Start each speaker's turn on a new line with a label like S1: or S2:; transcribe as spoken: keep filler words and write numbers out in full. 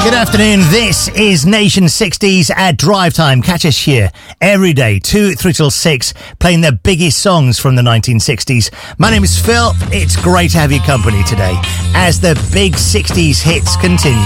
S1: Good afternoon, this is Nation sixties at Drive Time. Catch us here every day, two, three till six, playing the biggest songs from the nineteen sixties. My name is Phil, it's great to have your company today as the big sixties hits continue.